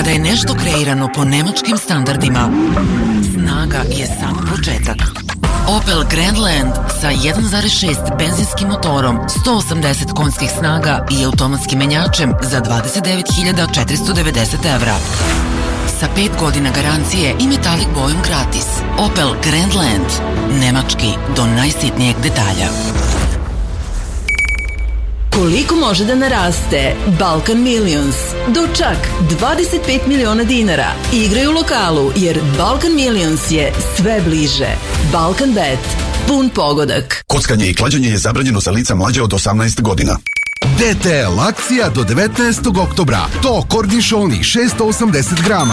Kada je nešto kreirano po nemačkim standardima, snaga je sam početak. Opel Grandland sa 1.6 benzinskim motorom, 180 konjskih snaga i automatskim menjačem za 29.490 evra. Sa 5 godina garancije i metalik bojom gratis. Opel Grandland. Nemački do najsitnijeg detalja. Koliko može da naraste Balkan Millions? Do čak 25 miliona dinara. Igraj u lokalu jer Balkan Millions je sve bliže. Balkan Bet. Pun pogodak. Kockanje i klađenje je zabranjeno za lica mlađe od 18 godina. DTL akcija do 19. oktobra. To kornišoni 680 grama,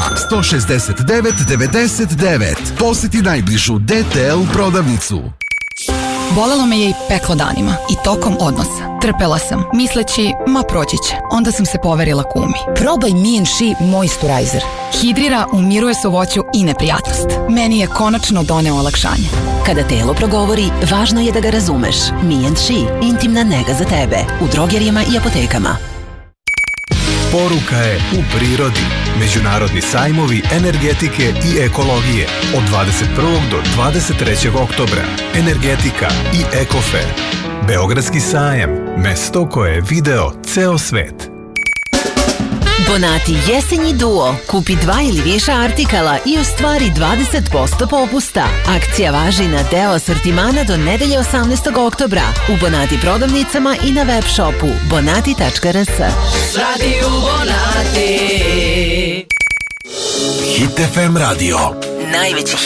169,99. Poseti najbližu DTL prodavnicu. Bolelo me je i peklo danima i tokom odnosa. Trpela sam, misleći, ma proći će. Onda sam se poverila kumi. Probaj Mi&She Moisturizer. Hidrira, umiruje sovoću i neprijatnost. Meni je konačno doneo olakšanje. Kada telo progovori, važno je da ga razumeš. Mi&She, intimna nega za tebe. U drogerijama i apotekama. Poruka je u prirodi. Međunarodni sajmovi energetike i ekologije od 21. do 23. oktobra. Energetika i Ekofer. Beogradski sajam. Mesto koje je video ceo svet. Bonati jesenji duo. Kupi 2 ili više artikala i ostvari 20% popusta. Akcija važi na deo asortimana do nedelje 18. oktobra u Bonati prodavnicama i na web shopu bonati.rs. Radio Bonati. Hit FM radio. Najveći